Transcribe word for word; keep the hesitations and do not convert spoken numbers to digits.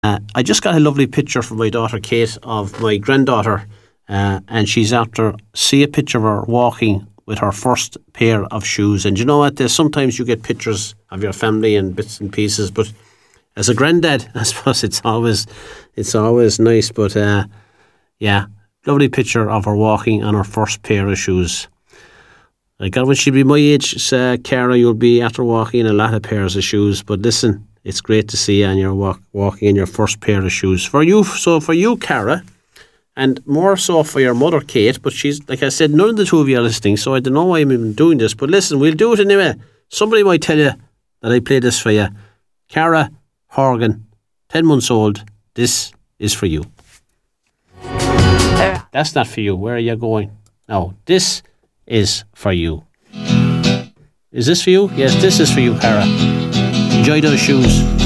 Uh, I just got a lovely picture from my daughter Kate of my granddaughter, uh, and she's after see a picture of her walking with her first pair of shoes. And you know what? There's sometimes you get pictures of your family and bits and pieces, but as a granddad, I suppose it's always it's always nice. But uh, yeah, lovely picture of her walking on her first pair of shoes. I got when she'll be my age, uh, Cara, you'll be after walking in a lot of pairs of shoes. But listen, it's great to see you and you're walk, walking in your first pair of shoes. For you, so for you, Cara, and more so for your mother, Kate, but she's, like I said, none of the two of you are listening, so I don't know why I'm even doing this. But listen, we'll do it anyway. Somebody might tell you that I played this for you. Cara Horgan, ten months old, this is for you. There. That's not for you. Where are you going? No, this is for you. Is this for you? Yes, this is for you, Cara. Enjoy those shoes.